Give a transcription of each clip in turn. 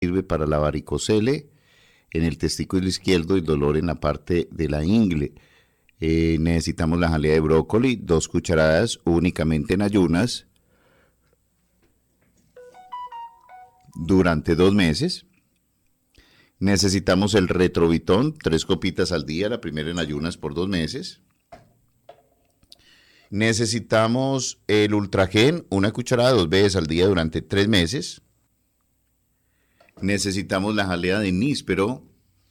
Sirve para la varicocele en el testículo izquierdo y dolor en la parte de la ingle. Necesitamos la jalea de brócoli, 2 cucharadas únicamente en ayunas durante 2 meses. Necesitamos el retrovitón, 3 copitas al día, la primera en ayunas por 2 meses. Necesitamos el ultragen, 1 cucharada 2 veces al día durante 3 meses. Necesitamos la jalea de níspero,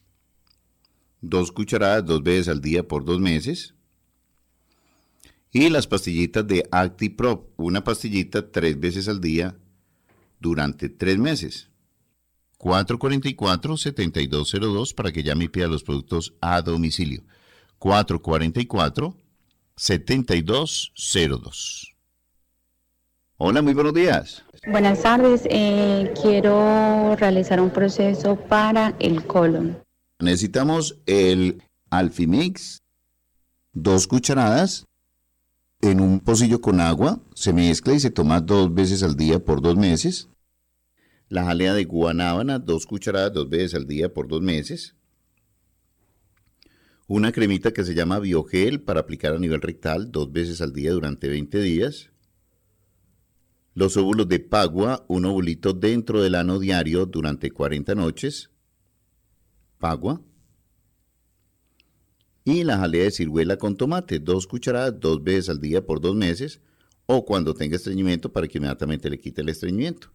2 cucharadas 2 veces al día por 2 meses. Y las pastillitas de ActiProp, 1 pastillita 3 veces al día durante 3 meses. 444-7202 para que llame y pida los productos a domicilio. 444-7202. Hola, muy buenos días. Buenas tardes, quiero realizar un proceso para el colon. Necesitamos el Alfimix, 2 cucharadas en un pocillo con agua, se mezcla y se toma 2 veces al día por 2 meses. La jalea de guanábana, 2 cucharadas 2 veces al día por 2 meses. Una cremita que se llama Biogel para aplicar a nivel rectal 2 veces al día durante 20 días. Los óvulos de Pagua, 1 ovulito dentro del ano diario durante 40 noches. Pagua. Y la jalea de ciruela con tomate, 2 cucharadas 2 veces al día por 2 meses. O cuando tenga estreñimiento para que inmediatamente le quite el estreñimiento.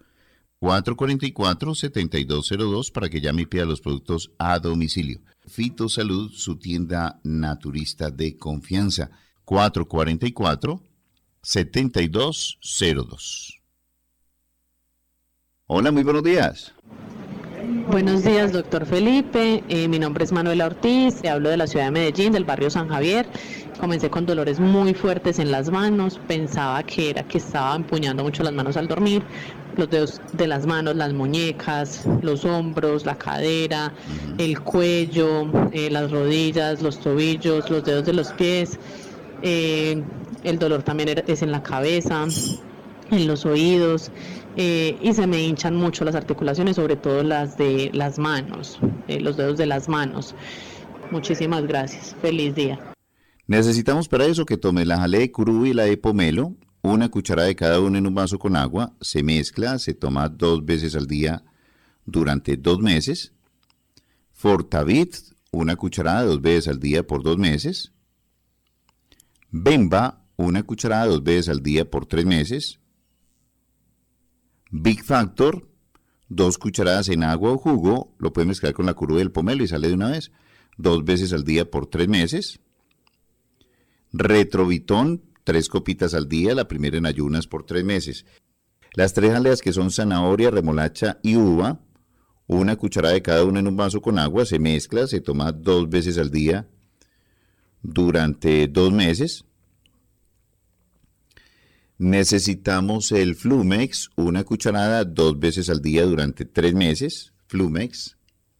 444-7202 para que llame y pida los productos a domicilio. Fitosalud, su tienda naturista de confianza. 444-7202. Hola, muy buenos días. Buenos días, doctor Felipe. Mi nombre es Manuela Ortiz, te hablo de la ciudad de Medellín, del barrio San Javier. Comencé con dolores muy fuertes en las manos, pensaba que era que estaba empuñando mucho las manos al dormir, los dedos de las manos, las muñecas, los hombros, la cadera, el cuello, las rodillas, los tobillos, los dedos de los pies. El dolor también es en la cabeza, en los oídos, y se me hinchan mucho las articulaciones, sobre todo las de las manos, los dedos de las manos. Muchísimas gracias. Feliz día. Necesitamos para eso que tome la jalea de curú y la de pomelo, 1 cucharada de cada uno en un vaso con agua, se mezcla, se toma 2 veces al día durante 2 meses. Fortavit, 1 cucharada 2 veces al día por 2 meses. Bemba, 1 cucharada 2 veces al día por 3 meses. Big Factor, 2 cucharadas en agua o jugo, lo puede mezclar con la curú y el pomelo y sale de una vez, 2 veces al día por 3 meses. Retrovitón, 3 copitas al día, la primera en ayunas por 3 meses. Las 3 jaleas que son zanahoria, remolacha y uva, 1 cucharada de cada una en un vaso con agua, se mezcla, se toma 2 veces al día durante 2 meses. Necesitamos el Flumex, 1 cucharada 2 veces al día durante 3 meses. Flumex,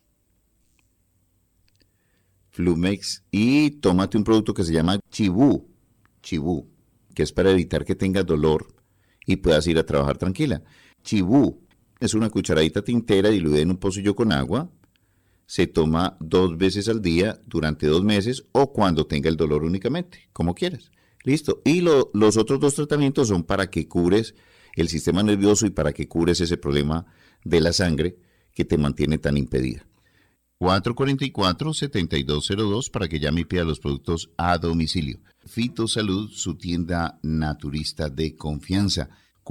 y tómate un producto que se llama Chibú, que es para evitar que tengas dolor y puedas ir a trabajar tranquila. Chibú es 1 cucharadita tintera diluida en un pocillo con agua, se toma 2 veces al día durante 2 meses o cuando tenga el dolor únicamente, como quieras. Listo. Y los otros 2 tratamientos son para que cures el sistema nervioso y para que cures ese problema de la sangre que te mantiene tan impedida. 444-7202 para que llame y pida los productos a domicilio. Fitosalud, su tienda naturista de confianza.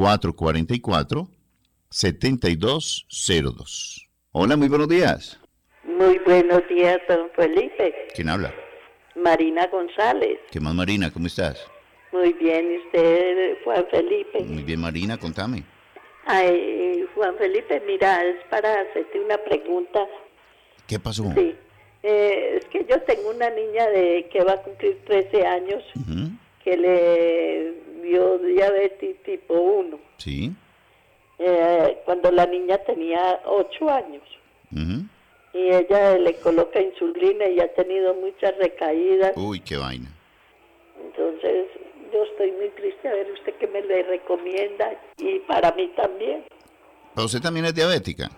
444-7202. Hola, muy buenos días. Muy buenos días, don Felipe. ¿Quién habla? Marina González. ¿Qué más, Marina? ¿Cómo estás? Muy bien, ¿y usted, Juan Felipe? Muy bien, Marina, contame. Ay, Juan Felipe, mira, es para hacerte una pregunta. ¿Qué pasó? Sí, es que yo tengo una niña que va a cumplir 13 años, que le dio diabetes tipo 1. Sí. Cuando la niña tenía 8 años. Y ella le coloca insulina y ha tenido muchas recaídas. Uy, qué vaina. Entonces, yo estoy muy triste, a ver usted qué me le recomienda, y para mí también. ¿Pero usted también es diabética?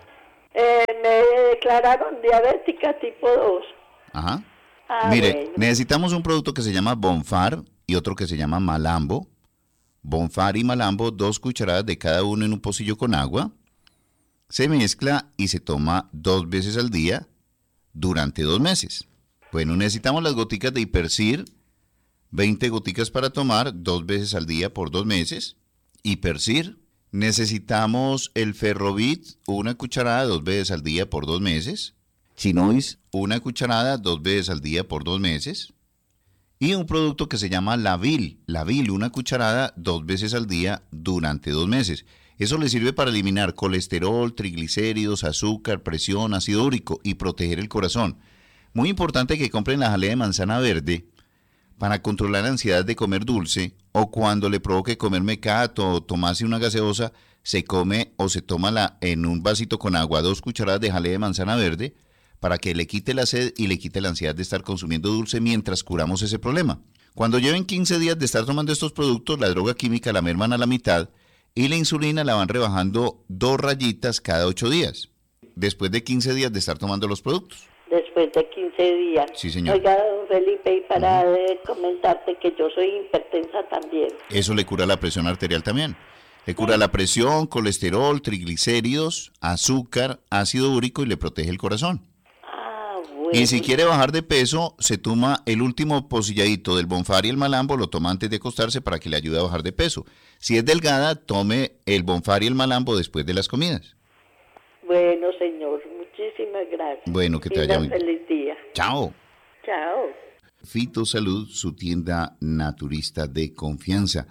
Me declararon diabética tipo 2. Ajá. Ah, Mire, bueno. necesitamos un producto que se llama Bonfar y otro que se llama Malambo. Bonfar y Malambo, 2 cucharadas de cada uno en un pocillo con agua. Se mezcla y se toma 2 veces al día durante 2 meses. Bueno, necesitamos las goticas de Hipercir, 20 goticas para tomar 2 veces al día por 2 meses. Hipercir. Necesitamos el Ferrovit, 1 cucharada 2 veces al día por 2 meses. Chinois, 1 cucharada 2 veces al día por 2 meses. Y un producto que se llama Lavil. Lavil, 1 cucharada 2 veces al día durante 2 meses. Eso le sirve para eliminar colesterol, triglicéridos, azúcar, presión, ácido úrico y proteger el corazón. Muy importante que compren la jalea de manzana verde para controlar la ansiedad de comer dulce, o cuando le provoque comer mecato o tomarse una gaseosa, se come o se toma en un vasito con agua 2 cucharadas de jalea de manzana verde para que le quite la sed y le quite la ansiedad de estar consumiendo dulce mientras curamos ese problema. Cuando lleven 15 días de estar tomando estos productos, la droga química la merman a la mitad y la insulina la van rebajando 2 rayitas cada 8 días, después de 15 días de estar tomando los productos. Después de 15 días. Sí, señor. Oiga, don Felipe, y para comentarte que yo soy hipertensa también. Eso le cura la presión arterial también. Le cura la presión, colesterol, triglicéridos, azúcar, ácido úrico y le protege el corazón. Ah, bueno. Y si quiere bajar de peso, se toma el último pocilladito del Bonfar y el Malambo, lo toma antes de acostarse para que le ayude a bajar de peso. Si es delgada, tome el Bonfar y el Malambo después de las comidas. Bueno, señor, muchísimas gracias. Bueno, que te vaya muy bien. Feliz día. Chao. Chao. Fitosalud, su tienda naturista de confianza.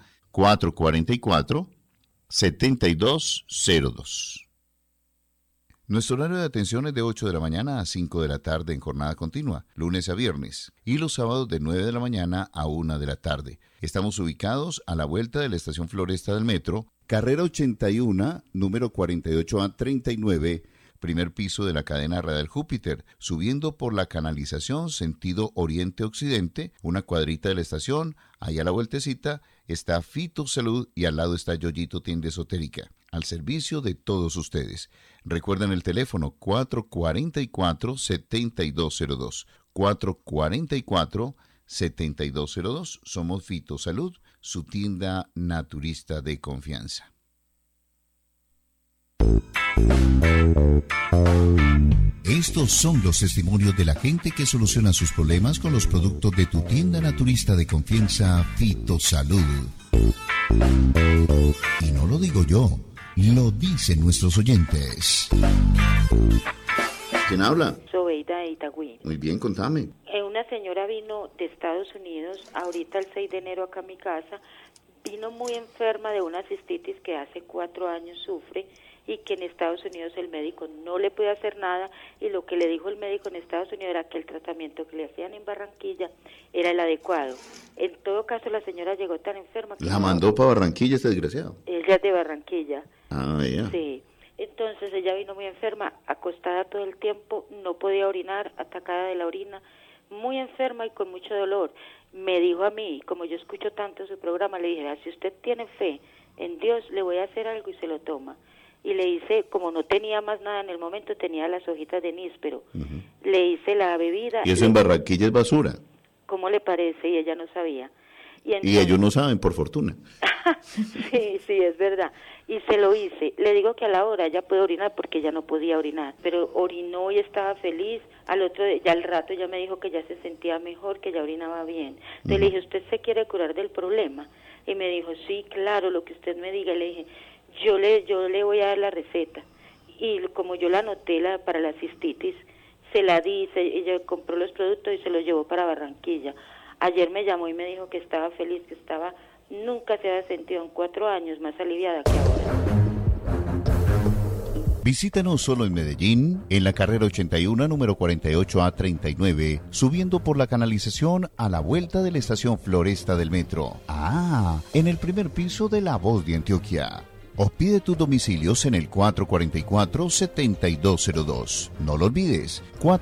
444-7202. Nuestro horario de atención es de 8 de la mañana a 5 de la tarde en jornada continua, lunes a viernes, y los sábados de 9 de la mañana a 1 de la tarde. Estamos ubicados a la vuelta de la estación Floresta del Metro, carrera 81, número 48A39, primer piso de la cadena radial Júpiter, subiendo por la canalización sentido oriente-occidente, una cuadrita de la estación, ahí a la vueltecita está Fitosalud y al lado está Yoyito Tienda Esotérica, al servicio de todos ustedes. Recuerden el teléfono 444-7202, 444-7202, somos Fitosalud, su tienda naturista de confianza. Estos son los testimonios de la gente que soluciona sus problemas con los productos de tu tienda naturista de confianza, Fitosalud. Y no lo digo yo, lo dicen nuestros oyentes. ¿Quién habla? Sobeida de Itagüí. Muy bien, contame. Una señora vino de Estados Unidos, ahorita el 6 de enero acá a mi casa, vino muy enferma de una cistitis que hace 4 años sufre, y que en Estados Unidos el médico no le puede hacer nada, y lo que le dijo el médico en Estados Unidos era que el tratamiento que le hacían en Barranquilla era el adecuado. En todo caso, la señora llegó tan enferma que... ¿La mandó para Barranquilla este desgraciado? Ella es de Barranquilla. Ah, ya. Sí. Entonces ella vino muy enferma, acostada todo el tiempo, no podía orinar, atacada de la orina, muy enferma y con mucho dolor. Me dijo a mí, como yo escucho tanto su programa, le dije, si usted tiene fe en Dios, le voy a hacer algo y se lo toma. Y le hice, como no tenía más nada en el momento, tenía las hojitas de níspero. Le hice la bebida. ¿Y eso en Barranquilla es basura? ¿Cómo le parece? Y ella no sabía. Y ellos no saben, por fortuna. Sí, es verdad. Y se lo hice. Le digo que a la hora ella puede orinar porque ella no podía orinar. Pero orinó y estaba feliz. Al otro día, ya al rato ya me dijo que ya se sentía mejor, que ya orinaba bien. Entonces le dije, ¿usted se quiere curar del problema? Y me dijo, sí, claro, lo que usted me diga. Le dije, yo le voy a dar la receta. Y como yo la anoté para la cistitis, se la di, ella compró los productos y se los llevó para Barranquilla. Ayer me llamó y me dijo que estaba feliz, que nunca se había sentido en 4 años más aliviada que ahora. Visítanos solo en Medellín, en la carrera 81, número 48A39, subiendo por la canalización a la vuelta de la estación Floresta del Metro. En el primer piso de La Voz de Antioquia. O pide tus domicilios en el 444-7202. No lo olvides,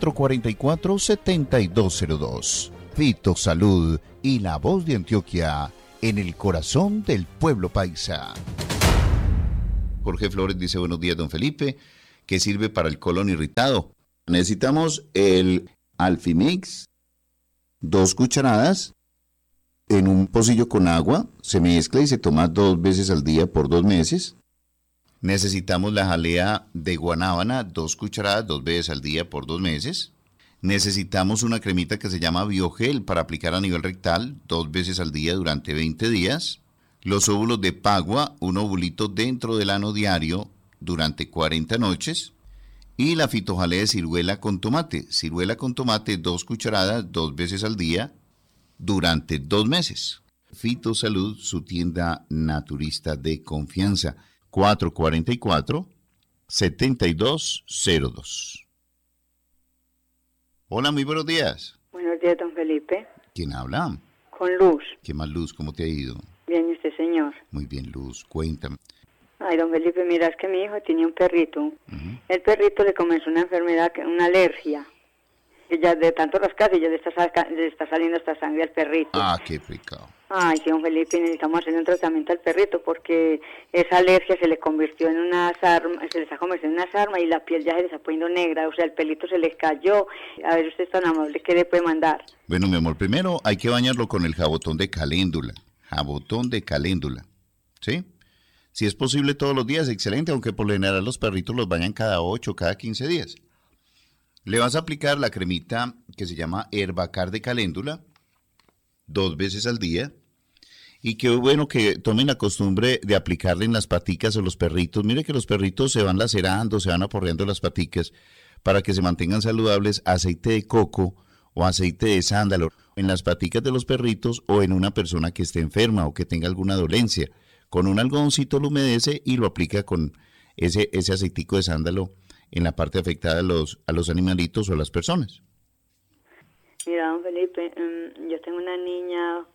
444-7202. Fitosalud y La Voz de Antioquia, en el corazón del pueblo paisa. Jorge Flores dice, buenos días, don Felipe. que sirve para el colon irritado. Necesitamos el Alfimix, 2 cucharadas en un pocillo con agua, se mezcla y se toma 2 veces al día por 2 meses. Necesitamos la jalea de guanábana, 2 cucharadas, 2 veces al día por 2 meses. Necesitamos una cremita que se llama Biogel para aplicar a nivel rectal 2 veces al día durante 20 días. Los óvulos de pagua, un ovulito dentro del ano diario durante 40 noches. Y la fitojalea de ciruela con tomate. Ciruela con tomate, 2 cucharadas, 2 veces al día durante 2 meses. Fitosalud, su tienda naturista de confianza. 444-7202. Hola, muy buenos días. Buenos días, don Felipe. ¿Quién habla? Con Luz. ¿Qué más, Luz? ¿Cómo te ha ido? Bien, ¿y usted, señor? Muy bien, Luz. Cuéntame. Ay, don Felipe, mira, es que mi hijo tenía un perrito. El perrito le comenzó una enfermedad, una alergia. Y ya de tanto rascarse, ya le está saliendo esta sangre al perrito. Ah, qué pecado. Ay, sí, don Felipe, necesitamos hacerle un tratamiento al perrito porque esa alergia se le convirtió en una sarma, se le está convirtiendo en una sarma y la piel ya se le está poniendo negra, o sea, el pelito se le cayó. A ver, usted es tan amable, ¿qué le puede mandar? Bueno, mi amor, primero hay que bañarlo con el jabotón de caléndula. Jabotón de caléndula, ¿sí? Si es posible todos los días, excelente, aunque por lo general los perritos los bañan cada 8, cada 15 días. Le vas a aplicar la cremita que se llama Herbacar de caléndula 2 veces al día. Y qué bueno que tomen la costumbre de aplicarle en las paticas a los perritos. Mire que los perritos se van lacerando, se van aporreando las paticas para que se mantengan saludables. Aceite de coco o aceite de sándalo en las paticas de los perritos o en una persona que esté enferma o que tenga alguna dolencia. Con un algodoncito lo humedece y lo aplica con ese aceitico de sándalo en la parte afectada a los animalitos o a las personas. Mira, don Felipe, yo tengo una niña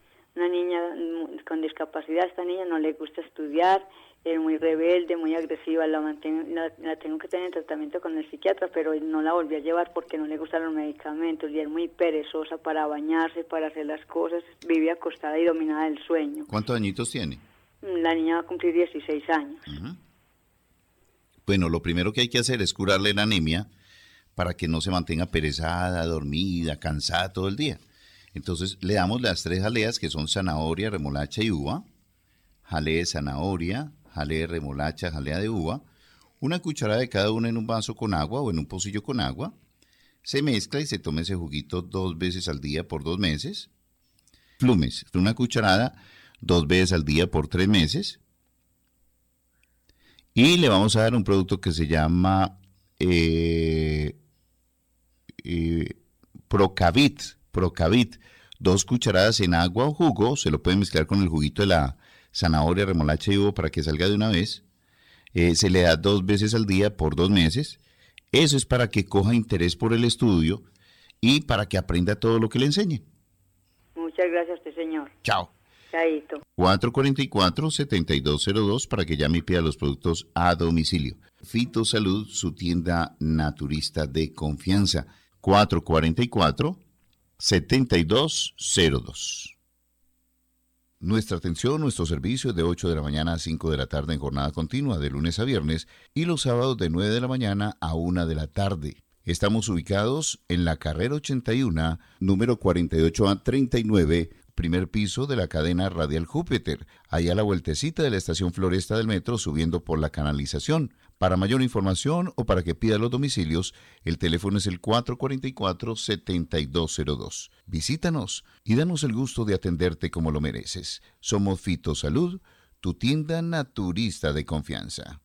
con discapacidad. Esta niña no le gusta estudiar, es muy rebelde, muy agresiva. La tengo que tener en tratamiento con el psiquiatra, pero no la volví a llevar porque no le gustan los medicamentos y es muy perezosa para bañarse, para hacer las cosas. Vive acostada y dominada del sueño. ¿Cuántos añitos tiene? La niña va a cumplir 16 años. Uh-huh. Bueno, lo primero que hay que hacer es curarle la anemia para que no se mantenga perezada, dormida, cansada todo el día. Entonces le damos las 3 jaleas que son zanahoria, remolacha y uva. Jalea de zanahoria, jalea de remolacha, jalea de uva. 1 cucharada de cada una en un vaso con agua o en un pocillo con agua. Se mezcla y se toma ese juguito 2 veces al día por 2 meses. Flumes, 1 cucharada 2 veces al día por 3 meses. Y le vamos a dar un producto que se llama Procavit. 2 cucharadas en agua o jugo. Se lo pueden mezclar con el juguito de la zanahoria, remolacha y uva para que salga de una vez. Se le da 2 veces al día por 2 meses. Eso es para que coja interés por el estudio y para que aprenda todo lo que le enseñe. Muchas gracias a usted, señor. Chao. Chaito. 444-7202 para que llame y pida los productos a domicilio. Fitosalud, su tienda naturista de confianza. 444-7202. Nuestra atención, nuestro servicio es de 8 de la mañana a 5 de la tarde en jornada continua, de lunes a viernes, y los sábados de 9 de la mañana a 1 de la tarde. Estamos ubicados en la carrera 81, número 48A39, primer piso de la cadena Radial Júpiter, allá a la vueltecita de la estación Floresta del metro, subiendo por la canalización. Para mayor información o para que pida los domicilios, el teléfono es el 444-7202. Visítanos y danos el gusto de atenderte como lo mereces. Somos Fitosalud, tu tienda naturista de confianza.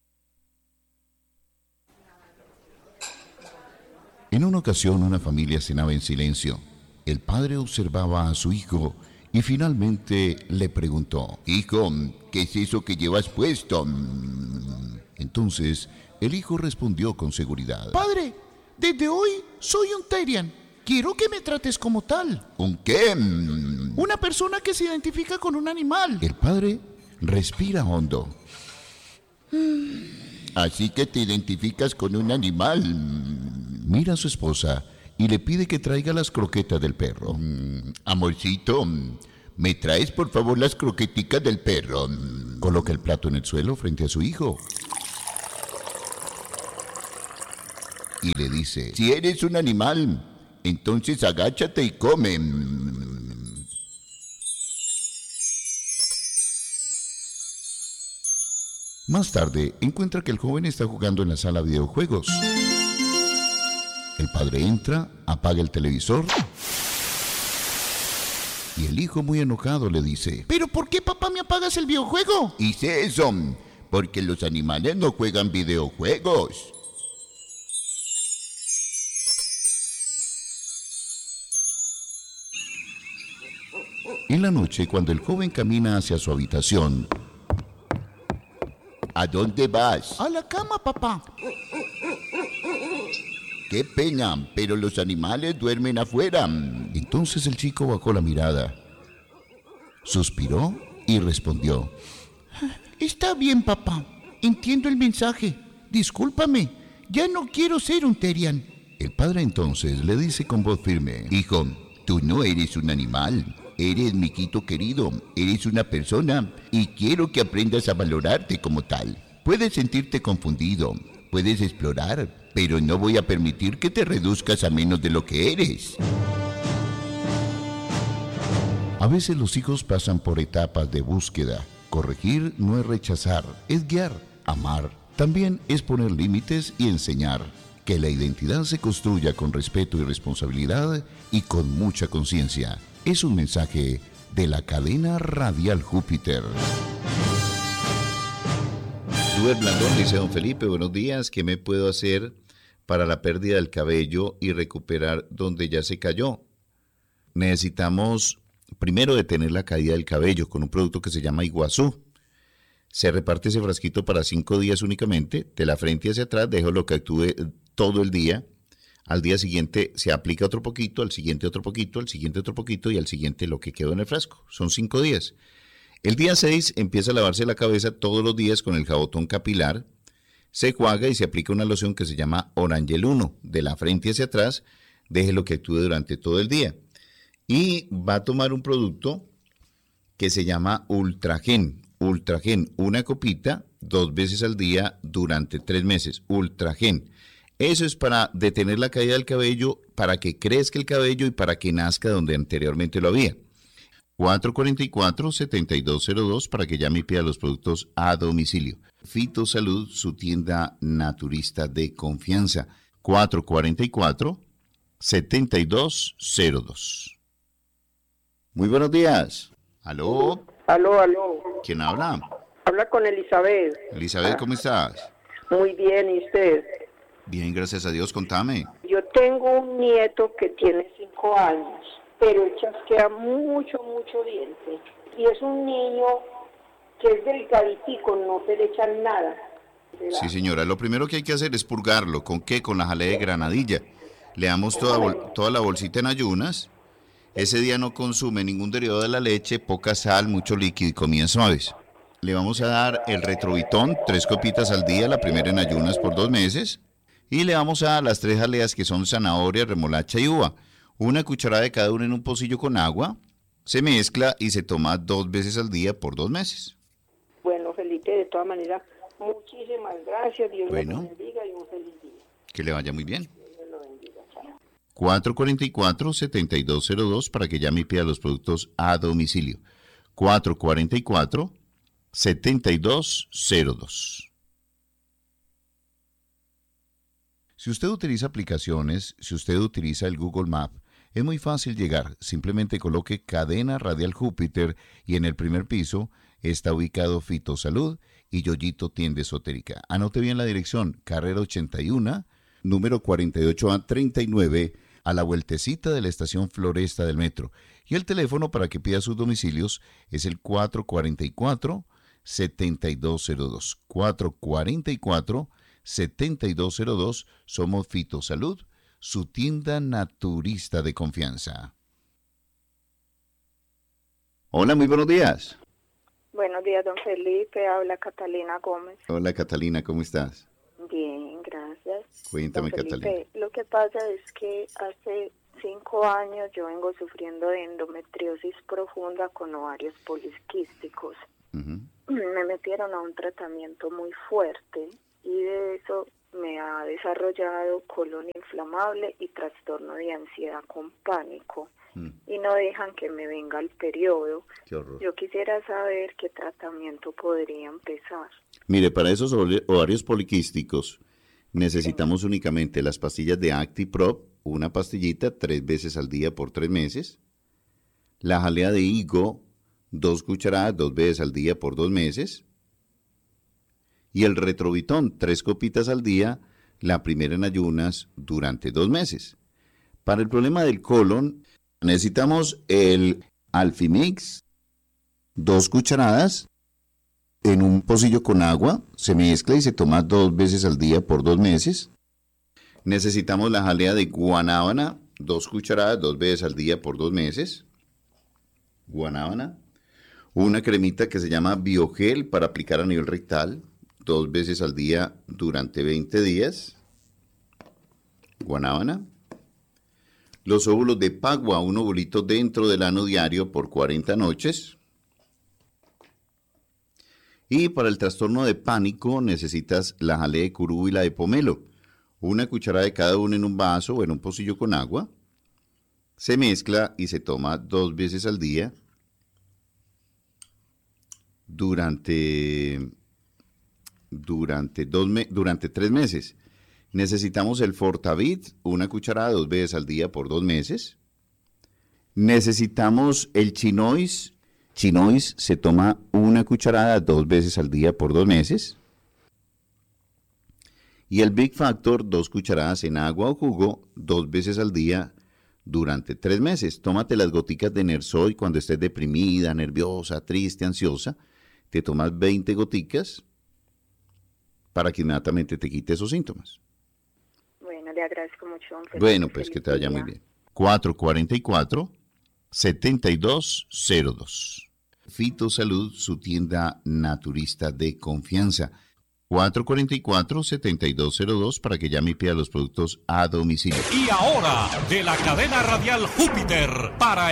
En una ocasión, una familia cenaba en silencio. El padre observaba a su hijo y finalmente le preguntó: «Hijo, ¿qué es eso que llevas puesto?» Entonces, el hijo respondió con seguridad: «Padre, desde hoy soy un Terian. Quiero que me trates como tal». ¿Un qué? Una persona que se identifica con un animal. El padre respira hondo. Así que te identificas con un animal. Mira a su esposa y le pide que traiga las croquetas del perro. Amorcito, ¿me traes por favor las croqueticas del perro? Coloca el plato en el suelo frente a su hijo. y le dice, si eres un animal, entonces agáchate y come. Más tarde, encuentra que el joven está jugando en la sala de videojuegos. El padre entra, apaga el televisor y el hijo muy enojado le dice, ¿pero por qué, papá, me apagas el videojuego? hice eso, porque los animales no juegan videojuegos. En la noche, cuando el joven camina hacia su habitación, ¿a dónde vas? A la cama, papá. ¡Qué pena! Pero los animales duermen afuera. Entonces el chico bajó la mirada, suspiró y respondió, Está bien, papá. Entiendo el mensaje. Discúlpame. Ya no quiero ser un Terian. El padre entonces le dice con voz firme, hijo, tú no eres un animal. Eres mi Quito querido, eres una persona y quiero que aprendas a valorarte como tal. Puedes sentirte confundido, puedes explorar, pero no voy a permitir que te reduzcas a menos de lo que eres. A veces los hijos pasan por etapas de búsqueda. Corregir no es rechazar, es guiar, amar. También es poner límites y enseñar. Que la identidad se construya con respeto y responsabilidad y con mucha conciencia. Es un mensaje de la cadena radial Júpiter. Duer Blandón dice, don Felipe, buenos días. ¿Qué me puedo hacer para la pérdida del cabello y recuperar donde ya se cayó? Necesitamos primero detener la caída del cabello con un producto que se llama Iguazú. Se reparte ese frasquito para 5 días únicamente, de la frente hacia atrás, déjalo que actúe todo el día. Al día siguiente se aplica otro poquito, al siguiente otro poquito, al siguiente otro poquito y al siguiente lo que quedó en el frasco. Son 5 días. El día 6 empieza a lavarse la cabeza todos los días con el jabotón capilar, se enjuaga y se aplica una loción que se llama Orangel 1, de la frente hacia atrás, déjelo que actúe durante todo el día. Y va a tomar un producto que se llama Ultragen. Ultragen, una copita 2 veces al día durante 3 meses. Ultragen. Eso es para detener la caída del cabello, para que crezca el cabello y para que nazca donde anteriormente lo había. 444-7202 para que llame y pida los productos a domicilio. Fitosalud, su tienda naturista de confianza. 444-7202. Muy buenos días. ¿Aló? Aló. ¿Quién habla? Habla con Elizabeth. Elizabeth, ¿cómo estás? Muy bien, ¿y usted? Bien, gracias a Dios, contame. Yo tengo un nieto que tiene 5 años, pero él chasquea mucho diente. Y es un niño que es delgaditico, no se le echan nada. Sí, señora, lo primero que hay que hacer es purgarlo. ¿Con qué? Con la jalea de granadilla. Le damos toda la bolsita en ayunas. Ese día no consume ningún derivado de la leche, poca sal, mucho líquido y comidas suaves. Le vamos a dar el Retrovitón, 3 copitas al día, la primera en ayunas por 2 meses. Y le vamos a dar las 3 jaleas que son zanahoria, remolacha y uva. 1 cucharada de cada una en un pocillo con agua. Se mezcla y se toma 2 veces al día por 2 meses. Bueno, Felipe, de todas maneras, muchísimas gracias. Dios lo bendiga y un feliz día. Que le vaya muy bien. Dios lo bendiga. Chao. 444-7202 para que llame y pida los productos a domicilio. 444-7202. Si usted utiliza aplicaciones, si usted utiliza el Google Maps, es muy fácil llegar. Simplemente coloque Cadena Radial Júpiter y en el primer piso está ubicado Fitosalud y Yoyito Tienda Esotérica. Anote bien la dirección, carrera 81, número 48A39, a la vueltecita de la estación Floresta del metro. Y el teléfono para que pida sus domicilios es el 444-7202. 444-7202. Somos Fitosalud, su tienda naturista de confianza. Hola, muy buenos días. Buenos días, don Felipe. Habla Catalina Gómez. Hola, Catalina, ¿cómo estás? Bien, gracias. Cuéntame, don Felipe, Catalina. lo que pasa es que hace 5 años yo vengo sufriendo de endometriosis profunda con ovarios poliquísticos. Me metieron a un tratamiento muy fuerte y de eso me ha desarrollado colon inflamable y trastorno de ansiedad con pánico y no dejan que me venga el periodo. Qué horror. Yo quisiera saber qué tratamiento podría empezar. Mire, para esos ovarios poliquísticos necesitamos únicamente las pastillas de ActiProp, una pastillita 3 veces al día por 3 meses, la jalea de higo, 2 cucharadas 2 veces al día por 2 meses, y el Retrovitón, 3 copitas al día, la primera en ayunas durante 2 meses. Para el problema del colon, necesitamos el Alfimix, 2 cucharadas, en un pocillo con agua, se mezcla y se toma 2 veces al día por 2 meses. Necesitamos la jalea de guanábana, 2 cucharadas 2 veces al día por 2 meses. Guanábana. Una cremita que se llama Biogel para aplicar a nivel rectal, 2 veces al día durante 20 días. Guanábana. Los óvulos de Pagua, un ovulito dentro del ano diario por 40 noches. Y para el trastorno de pánico necesitas la jalea de curú y la de pomelo. Una cucharada de cada uno en un vaso o en un pocillo con agua. Se mezcla y se toma 2 veces al día durante 3 meses. Necesitamos el Fortavit, una cucharada 2 veces al día por 2 meses. Necesitamos el Chinois. Chinois se toma una cucharada 2 veces al día por 2 meses. Y el Big Factor, 2 cucharadas en agua o jugo, 2 veces al día durante 3 meses. Tómate las goticas de Nersoy cuando estés deprimida, nerviosa, triste, ansiosa. Te tomas 20 goticas para que inmediatamente te quite esos síntomas. Bueno, le agradezco mucho. Bueno, pues que te vaya muy bien. 444-7202. Fitosalud, su tienda naturista de confianza. 444-7202 para que llame y pida los productos a domicilio. Y ahora, de la cadena radial Júpiter, para